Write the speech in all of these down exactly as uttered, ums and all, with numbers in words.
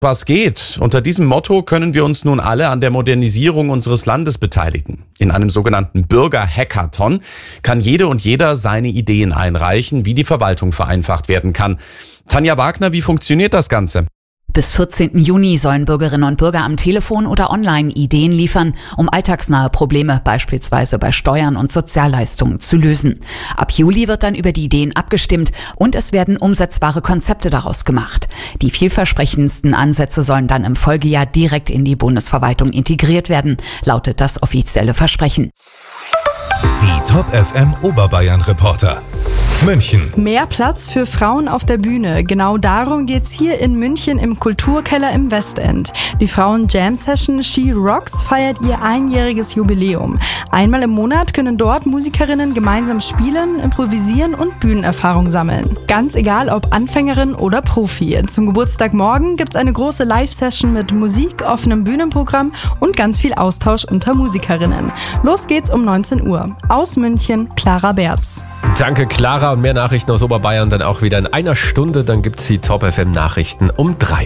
Was geht? Unter diesem Motto können wir uns nun alle an der Modernisierung unseres Landes beteiligen. In einem sogenannten Bürger-Hackathon kann jede und jeder seine Ideen einreichen, wie die Verwaltung vereinfacht werden kann. Tanja Wagner, wie funktioniert das Ganze? Bis vierzehnten Juni sollen Bürgerinnen und Bürger am Telefon oder online Ideen liefern, um alltagsnahe Probleme, beispielsweise bei Steuern und Sozialleistungen, zu lösen. Ab Juli wird dann über die Ideen abgestimmt und es werden umsetzbare Konzepte daraus gemacht. Die vielversprechendsten Ansätze sollen dann im Folgejahr direkt in die Bundesverwaltung integriert werden, lautet das offizielle Versprechen. Die Top F M Oberbayern Reporter. München. Mehr Platz für Frauen auf der Bühne. Genau darum geht's hier in München im Kulturkeller im Westend. Die Frauen-Jam-Session She Rocks feiert ihr einjähriges Jubiläum. Einmal im Monat können dort Musikerinnen gemeinsam spielen, improvisieren und Bühnenerfahrung sammeln. Ganz egal, ob Anfängerin oder Profi. Zum Geburtstag morgen gibt's eine große Live-Session mit Musik, offenem Bühnenprogramm und ganz viel Austausch unter Musikerinnen. Los geht's um neunzehn Uhr. Aus München, Clara Berz. Danke, Clara. Und mehr Nachrichten aus Oberbayern dann auch wieder in einer Stunde. Dann gibt's die Top F M Nachrichten um drei.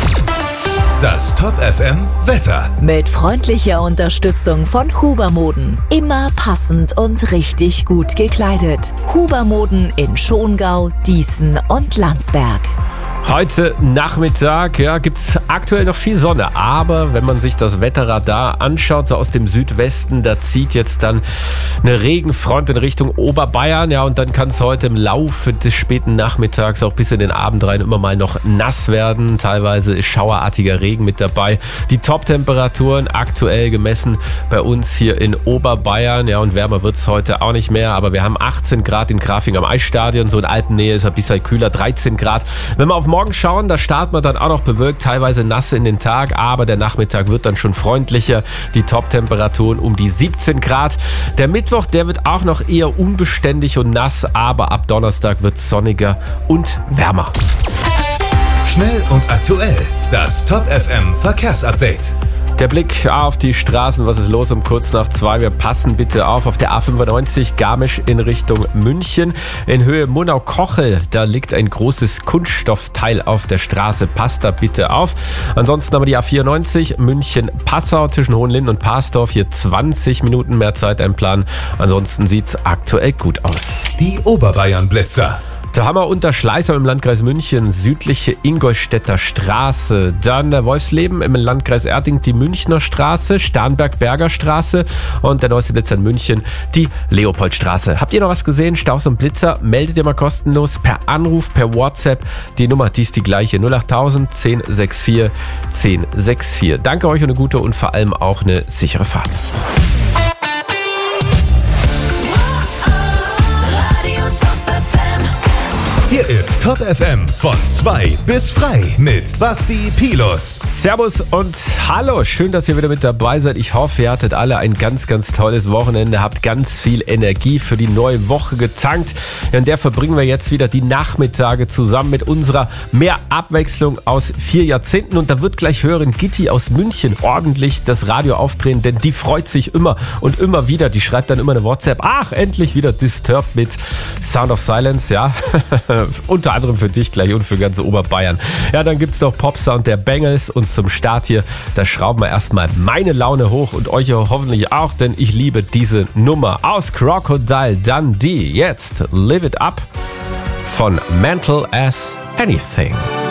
Das Top F M Wetter. Mit freundlicher Unterstützung von Huber Moden. Immer passend und richtig gut gekleidet. Huber Moden in Schongau, Dießen und Landsberg. Heute Nachmittag ja, gibt es aktuell noch viel Sonne, aber wenn man sich das Wetterradar anschaut, so aus dem Südwesten, da zieht jetzt dann eine Regenfront in Richtung Oberbayern, ja, und dann kann es heute im Laufe des späten Nachmittags auch bis in den Abend rein immer mal noch nass werden. Teilweise ist schauerartiger Regen mit dabei. Die Top-Temperaturen aktuell gemessen bei uns hier in Oberbayern, ja, und wärmer wird es heute auch nicht mehr, aber wir haben achtzehn Grad in Grafing am Eisstadion, so in Alpennähe ist es ein bisschen kühler, dreizehn Grad. Wenn wir auf morgen schauen, da startet man dann auch noch bewölkt, teilweise nass in den Tag, aber der Nachmittag wird dann schon freundlicher. Die Top-Temperaturen um die siebzehn Grad. Der Mittwoch, der wird auch noch eher unbeständig und nass, aber ab Donnerstag wird es sonniger und wärmer. Schnell und aktuell, das Top F M Verkehrsupdate. Der Blick auf die Straßen, was ist los um kurz nach zwei? Wir passen bitte auf auf der A fünfundneunzig Garmisch in Richtung München. In Höhe Murnau-Kochel, da liegt ein großes Kunststoffteil auf der Straße. Passt da bitte auf. Ansonsten haben wir die A vierundneunzig München-Passau zwischen Hohenlinden und Parsdorf. Hier zwanzig Minuten mehr Zeit einplanen. Ansonsten sieht's aktuell gut aus. Die Oberbayern-Blitzer. Da haben wir unter Schleißheim im Landkreis München südliche Ingolstädter Straße, dann der Wolfsleben im Landkreis Erding die Münchner Straße, Starnberg-Berger Straße und der neueste Blitzer in München die Leopoldstraße. Habt ihr noch was gesehen? Staus und Blitzer? Meldet ihr mal kostenlos per Anruf, per WhatsApp. Die Nummer, die ist die gleiche, null acht null null eins null sechs vier eins null sechs vier. Danke euch und eine gute und vor allem auch eine sichere Fahrt. Hier ist Top F M von zwei bis frei mit Basti Pilus. Servus und hallo, schön, dass ihr wieder mit dabei seid. Ich hoffe, ihr hattet alle ein ganz, ganz tolles Wochenende, habt ganz viel Energie für die neue Woche getankt. In der verbringen wir jetzt wieder die Nachmittage zusammen mit unserer mehr Abwechslung aus vier Jahrzehnten. Und da wird gleich hören Gitti aus München ordentlich das Radio aufdrehen, denn die freut sich immer und immer wieder. Die schreibt dann immer eine WhatsApp. Ach, endlich wieder Disturbed mit Sound of Silence, ja. Unter anderem für dich gleich und für ganz Oberbayern. Ja, dann gibt's noch Popsound der Bengals und zum Start hier, da schrauben wir erstmal meine Laune hoch und euch hoffentlich auch, denn ich liebe diese Nummer aus Crocodile Dundee. Jetzt Live It Up von Mental as Anything.